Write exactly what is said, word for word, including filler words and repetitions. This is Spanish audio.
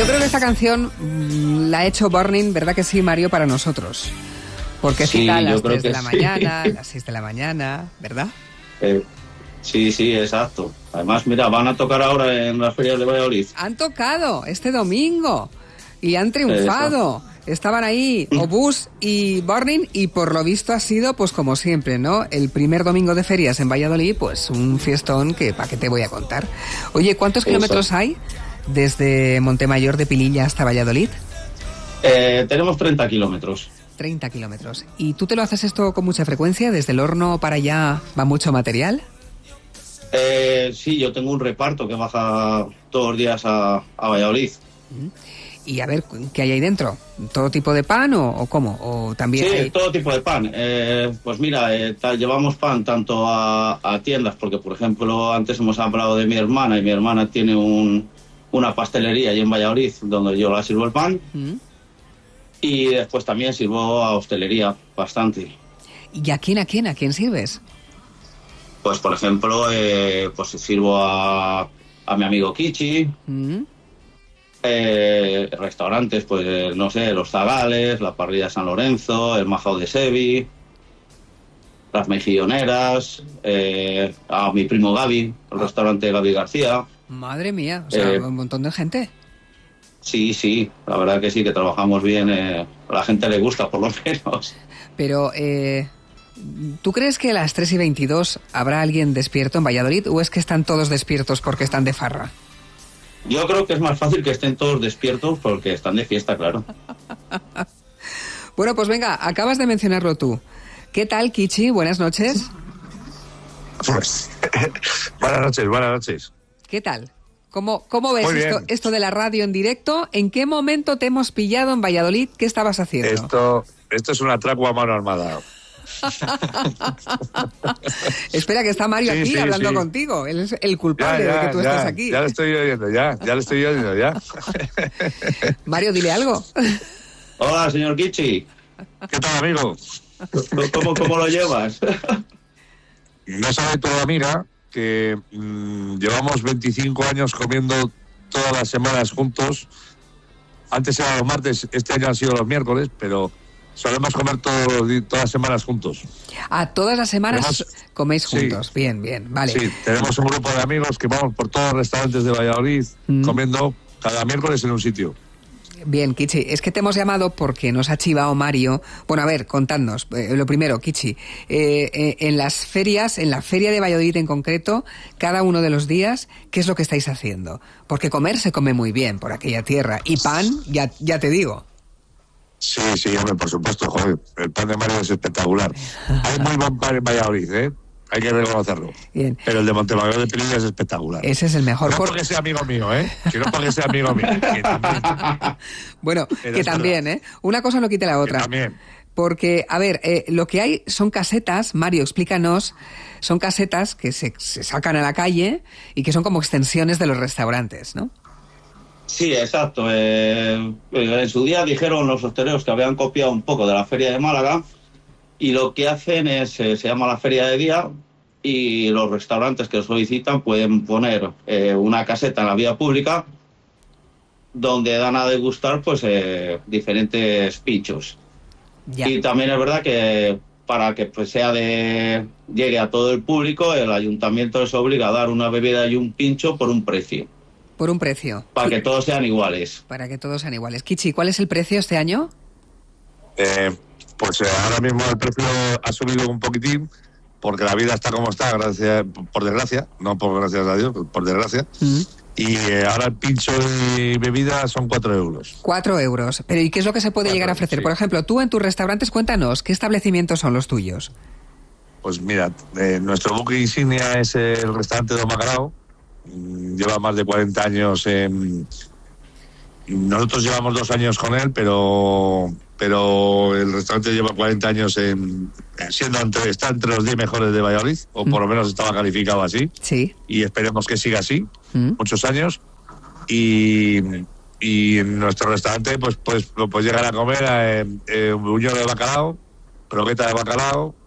Yo creo que esta canción mmm, la ha hecho Burning, ¿verdad que sí, Mario? Para nosotros. Porque sí, cita a las tres de que la sí. mañana, a las seis de la mañana, ¿verdad? Eh, sí, sí, exacto. Además, mira, van a tocar ahora en las ferias de Valladolid. Han tocado este domingo y han triunfado. Eso. Estaban ahí Obús y Burning y por lo visto ha sido, pues como siempre, ¿no? El primer domingo de ferias en Valladolid, pues un fiestón que para qué te voy a contar. Oye, ¿cuántos Eso. kilómetros hay desde Montemayor de Pililla hasta Valladolid? Eh, tenemos treinta kilómetros. treinta kilómetros. ¿Y tú te lo haces esto con mucha frecuencia? ¿Desde el horno para allá va mucho material? Eh, sí, yo tengo un reparto que baja todos los días a, a Valladolid. Y a ver, ¿qué hay ahí dentro? ¿Todo tipo de pan o, o cómo? ¿O también sí, hay... todo tipo de pan. Eh, pues mira, eh, tal, llevamos pan tanto a, a tiendas, porque por ejemplo antes hemos hablado de mi hermana y mi hermana tiene un, una pastelería allí en Valladolid donde yo la sirvo el pan. ¿Mm? Y después también sirvo a hostelería bastante. ¿Y a quién, a quién, a quién sirves? Pues por ejemplo, eh, pues sirvo a, a mi amigo Kichi. ¿Mm? Eh, restaurantes, pues no sé, Los Zagales, la Parrilla San Lorenzo, el Majao de Sevi, las Mejilloneras, eh, a mi primo Gaby, el restaurante Gaby García. Madre mía, o sea, eh, un montón de gente. Sí, sí, la verdad que sí, que trabajamos bien, eh, a la gente le gusta por lo menos. Pero, eh, ¿tú crees que a las tres y veintidós habrá alguien despierto en Valladolid o es que están todos despiertos porque están de farra? Yo creo que es más fácil que estén todos despiertos porque están de fiesta, claro. Bueno, pues venga, acabas de mencionarlo tú. ¿Qué tal, Kichi? Buenas noches. Pues, buenas noches, buenas noches. ¿Qué tal? ¿Cómo, cómo ves esto, esto de la radio en directo? ¿En qué momento te hemos pillado en Valladolid? ¿Qué estabas haciendo? Esto, esto es un atraco a mano armada. Espera, que está Mario sí, aquí sí, hablando sí. contigo. Él es el culpable ya, ya, de que tú ya, estés aquí. Ya lo estoy oyendo, ya, ya lo estoy oyendo, ya. Mario, dile algo. Hola, señor Kichi. ¿Qué tal, amigo? ¿Cómo, cómo lo llevas? No sabe toda amiga que mmm, llevamos veinticinco años comiendo todas las semanas juntos. Antes eran los martes, este año han sido los miércoles, pero solemos comer todos, todas las semanas juntos. Ah, todas las semanas tenemos, coméis juntos. Sí, bien, bien, vale. Sí, tenemos un grupo de amigos que vamos por todos los restaurantes de Valladolid mm. comiendo cada miércoles en un sitio. Bien, Kichi, es que te hemos llamado porque nos ha chivado Mario. Bueno, a ver, contadnos. Eh, lo primero, Kichi, eh, eh, en las ferias, en la feria de Valladolid en concreto, cada uno de los días, ¿qué es lo que estáis haciendo? Porque comer se come muy bien por aquella tierra. Y pan, ya, ya te digo. Sí, sí, hombre, por supuesto, joder, el pan de Mario es espectacular. Hay muy buen pan en Valladolid, ¿eh? Hay que reconocerlo. Bien. Pero el de Montemayor de Pililla es espectacular. Ese es el mejor. No porque sea amigo mío, ¿eh? Que no porque sea amigo mío. Que también. Bueno, Pero que también, verdad. ¿eh? Una cosa no quite la otra. Que también. Porque, a ver, eh, lo que hay son casetas, Mario, explícanos, son casetas que se, se sacan a la calle y que son como extensiones de los restaurantes, ¿no? Sí, exacto. Eh, en su día dijeron los hosteleros que habían copiado un poco de la Feria de Málaga y lo que hacen es, eh, se llama la Feria de Día y los restaurantes que lo solicitan pueden poner eh, una caseta en la vía pública donde dan a degustar pues eh, diferentes pinchos. Ya. Y también es verdad que para que pues, sea de llegue a todo el público, el ayuntamiento les obliga a dar una bebida y un pincho por un precio. Por un precio. Para que todos sean iguales. Para que todos sean iguales. Kichi, ¿cuál es el precio este año? Eh, pues eh, ahora mismo el precio ha subido un poquitín, porque la vida está como está, gracias, por desgracia, no por gracias a Dios, por desgracia. Mm. Y eh, ahora el pincho y bebida son cuatro euros. Cuatro euros. Pero ¿y qué es lo que se puede cuatro, llegar a ofrecer? Sí. Por ejemplo, tú en tus restaurantes, cuéntanos, ¿qué establecimientos son los tuyos? Pues mira, eh, nuestro buque insignia es el restaurante Don Bacalao. Lleva más de cuarenta años en... Nosotros llevamos dos años con él, pero pero el restaurante lleva cuarenta años en, siendo entre, está entre los diez mejores de Valladolid, o mm. por lo menos estaba calificado así. Sí. Y esperemos que siga así, mm. muchos años. Y, y en nuestro restaurante pues pues, pues llegan a comer eh, eh, un buñuelo de bacalao, croqueta de bacalao,